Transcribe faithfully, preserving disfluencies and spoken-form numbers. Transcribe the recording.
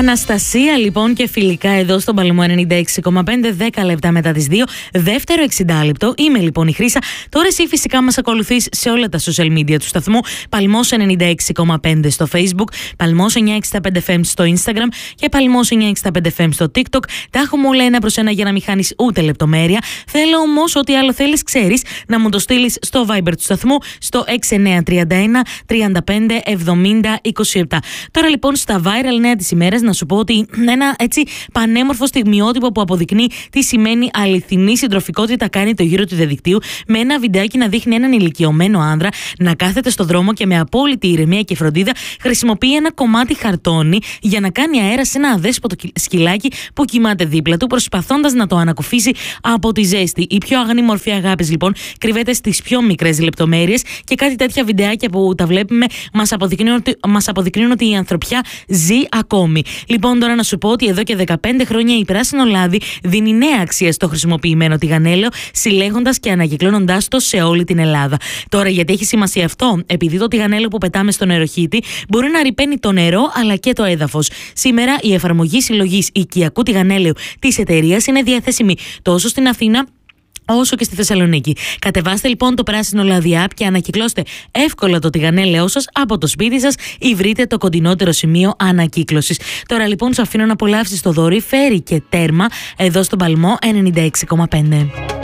Αναστασία λοιπόν και φιλικά εδώ στον Παλμό ενενήντα έξι κόμμα πέντε, δέκα λεπτά μετά τις δύο, δεύτερο εξήντα λεπτό. Είμαι λοιπόν η Χρύσα. Τώρα εσύ φυσικά μας ακολουθείς σε όλα τα social media του σταθμού. Παλμός ενενήντα έξι κόμμα πέντε στο Facebook, Παλμός εννιακόσια εξήντα πέντε εφ εμ στο Instagram και Παλμός εννιακόσια εξήντα πέντε εφ εμ στο TikTok. Τα έχουμε όλα ένα προς ένα για να μην χάνεις ούτε λεπτομέρεια. Θέλω όμως ό,τι άλλο θέλεις, ξέρεις, να μου το στείλεις στο Viber του σταθμού στο έξι εννιά τρία ένα τριάντα πέντε εβδομήντα είκοσι επτά. Τώρα λοιπόν στα viral νέα της ημέρας να σου πω ότι ένα έτσι πανέμορφο στιγμιότυπο που αποδεικνύει τι σημαίνει αληθινή συντροφικότητα κάνει το γύρο του διαδικτύου, με ένα βιντεάκι να δείχνει έναν ηλικιωμένο άνδρα να κάθεται στο δρόμο και με απόλυτη ηρεμία και φροντίδα χρησιμοποιεί ένα κομμάτι χαρτόνι για να κάνει αέρα σε ένα αδέσποτο σκυλάκι που κοιμάται δίπλα του, προσπαθώντας να το ανακουφίσει από τη ζέστη. Η πιο αγνή μορφή αγάπης λοιπόν κρύβεται στις πιο μικρές λεπτομέρειες και κάτι τέτοια βιντεάκια που τα βλέπουμε μας αποδεικνύουν ότι, μας αποδεικνύουν ότι η ανθρωπιά ζει ακόμη. Λοιπόν, τώρα να σου πω ότι εδώ και δεκαπέντε χρόνια η Πράσινο Λάδι δίνει νέα αξία στο χρησιμοποιημένο τηγανέλαιο, συλλέγοντας και ανακυκλώνοντάς το σε όλη την Ελλάδα. Τώρα, γιατί έχει σημασία αυτό? Επειδή το τηγανέλαιο που πετάμε στο νεροχύτη μπορεί να ρυπαίνει το νερό αλλά και το έδαφος. Σήμερα η εφαρμογή συλλογής οικιακού τηγανέλαιου της εταιρείας είναι διαθέσιμη τόσο στην Αθήνα όσο και στη Θεσσαλονίκη. Κατεβάστε λοιπόν το Πράσινο Λάδι app και ανακυκλώστε εύκολα το τηγανέλαιό σας από το σπίτι σας ή βρείτε το κοντινότερο σημείο ανακύκλωσης. Τώρα λοιπόν σου αφήνω να απολαύσεις το δωρή Φέρι και Τέρμα εδώ στον Παλμό ενενήντα έξι κόμμα πέντε.